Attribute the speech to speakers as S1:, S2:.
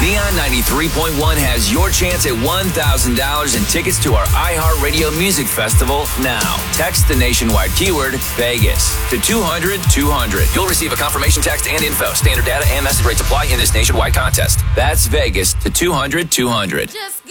S1: Neon 93.1 has your chance at $1,000 in tickets to our iHeartRadio Music Festival now. Text the nationwide keyword Vegas to 200-200. You'll receive a confirmation text and info. Standard data and message rates apply in this nationwide contest. That's Vegas to 200-200.